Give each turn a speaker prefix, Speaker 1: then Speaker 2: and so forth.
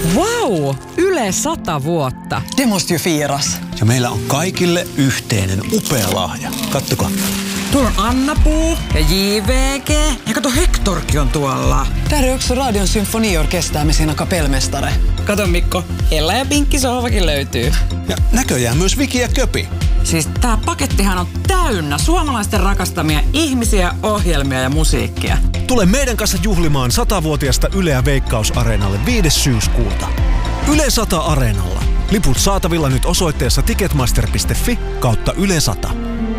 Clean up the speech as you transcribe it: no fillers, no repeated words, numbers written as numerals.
Speaker 1: Vau! Yle 100 vuotta.
Speaker 2: Det måste ju firas.
Speaker 3: Ja meillä on kaikille yhteinen upea lahja. Kattokaa.
Speaker 1: Tuolla on Anna-Puu ja JVG. Ja kato, Hektorkin on tuolla.
Speaker 2: Där är också Radion symfoniorkester med sina kapellmästare.
Speaker 1: Kato Mikko, Ella ja Pinkki sohvakin löytyy.
Speaker 3: Ja näköjään myös Viki ja Köpi.
Speaker 1: Siis tää pakettihan on täynnä suomalaisten rakastamia ihmisiä, ohjelmia ja musiikkia.
Speaker 3: Tule meidän kanssa juhlimaan 100-vuotiasta Yleä Veikkaus-areenalle 5. syyskuuta. Yle 100 Areenalla. Liput saatavilla nyt osoitteessa ticketmaster.fi/Yle 100.